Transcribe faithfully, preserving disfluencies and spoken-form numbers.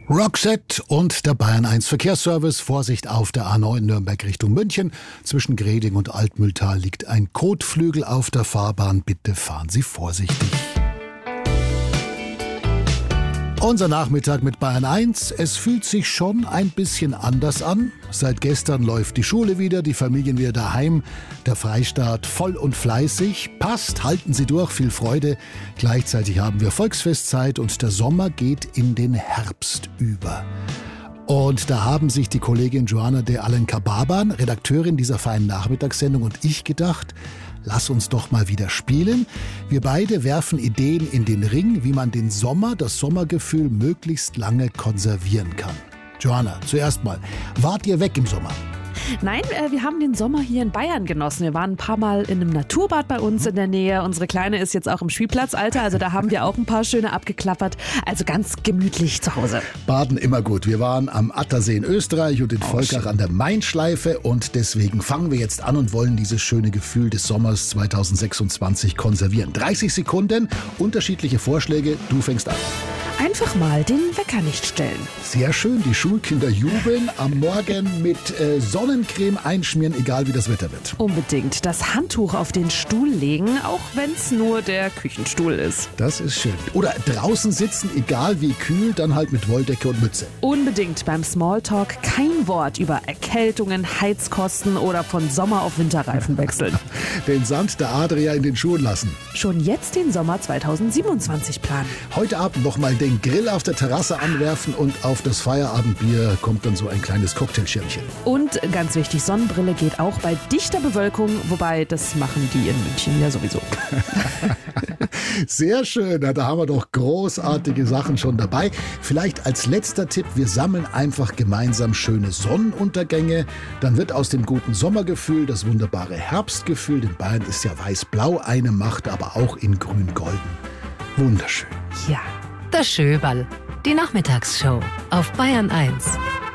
Roxette und der Bayern eins Verkehrsservice. Vorsicht auf der A neun Nürnberg Richtung München. Zwischen Greding und Altmühltal liegt ein Kotflügel auf der Fahrbahn. Bitte fahren Sie vorsichtig. Unser Nachmittag mit Bayern eins. Es fühlt sich schon ein bisschen anders an. Seit gestern läuft die Schule wieder, die Familien wieder daheim. Der Freistaat voll und fleißig. Passt, halten Sie durch, viel Freude. Gleichzeitig haben wir Volksfestzeit und der Sommer geht in den Herbst über. Und da haben sich die Kollegin Joanna de Alencar-Barban, Redakteurin dieser feinen Nachmittagssendung, und ich gedacht, lass uns doch mal wieder spielen. Wir beide werfen Ideen in den Ring, wie man den Sommer, das Sommergefühl möglichst lange konservieren kann. Joanna, zuerst mal, wart ihr weg im Sommer? Nein, äh, wir haben den Sommer hier in Bayern genossen. Wir waren ein paar Mal in einem Naturbad bei uns in der Nähe. Unsere Kleine ist jetzt auch im Spielplatzalter, also da haben wir auch ein paar schöne abgeklappert. Also ganz gemütlich zu Hause. Baden immer gut. Wir waren am Attersee in Österreich und in Volkach an der Main-Schleife und deswegen fangen wir jetzt an und wollen dieses schöne Gefühl des Sommers zweitausendsechsundzwanzig konservieren. dreißig Sekunden, unterschiedliche Vorschläge, du fängst an. Einfach mal den Wecker nicht stellen. Sehr schön, die Schulkinder jubeln. Am Morgen mit äh, Sonnencreme einschmieren, egal wie das Wetter wird. Unbedingt das Handtuch auf den Stuhl legen, auch wenn es nur der Küchenstuhl ist. Das ist schön. Oder draußen sitzen, egal wie kühl, dann halt mit Wolldecke und Mütze. Unbedingt beim Smalltalk kein Wort über Erkältungen, Heizkosten oder von Sommer auf Winterreifen wechseln. Den Sand der Adria in den Schuhen lassen. Schon jetzt den Sommer zweitausendsiebenundzwanzig planen. Heute Abend nochmal den Grill auf der Terrasse anwerfen und auf das Feierabendbier kommt dann so ein kleines Cocktailschirmchen. Und ganz wichtig, Sonnenbrille geht auch bei dichter Bewölkung, wobei das machen die in München ja sowieso. Sehr schön, da haben wir doch großartige Sachen schon dabei. Vielleicht als letzter Tipp, wir sammeln einfach gemeinsam schöne Sonnenuntergänge. Dann wird aus dem guten Sommergefühl das wunderbare Herbstgefühl. In Bayern ist ja weiß-blau eine Macht, aber auch in grün-golden. Wunderschön. Ja. Das Schöberl, die Nachmittagsshow auf Bayern eins.